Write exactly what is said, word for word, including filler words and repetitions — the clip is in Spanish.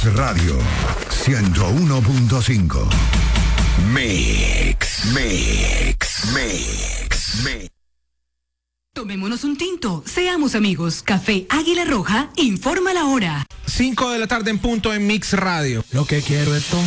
Radio ciento uno punto cinco. Mix, mix, mix, mix. Tomémonos un tinto, seamos amigos. Café Águila Roja informa la hora. cinco de la tarde en punto en Mix Radio. Lo que quiero es tomar.